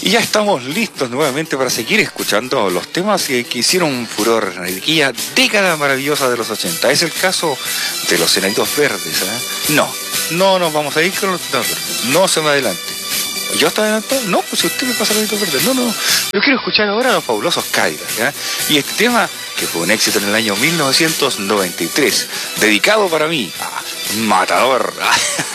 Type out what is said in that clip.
Y ya estamos listos nuevamente para seguir escuchando los temas que hicieron furor en aquella década maravillosa de los 80. Es el caso de los Enanitos Verdes, ¿eh? No nos vamos a ir con los Enanitos Verdes. No se me adelante. ¿Yo estoy adelantado? No, pues si usted me pasa los Enanitos Verdes. No. Yo quiero escuchar ahora a los Fabulosos Cadillacs, ¿eh? Y este tema, que fue un éxito en el año 1993, dedicado para mí a Matador.